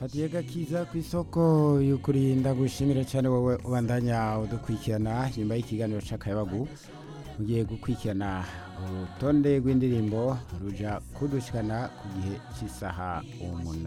hadiye gakiza ku isoko y'ukurinda gushimira cyane wowe ubandanya udukurikirana nyuma y'ikiganiro c'akayabagu mugiye gukurikirana urutonde rw'indirimbo ruja kudushikana ku gihe cy'isaha 8.